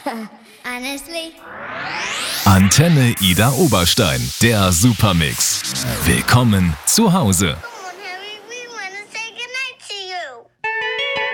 Honestly. Antenne Ida Oberstein, der Supermix. Willkommen zu Hause.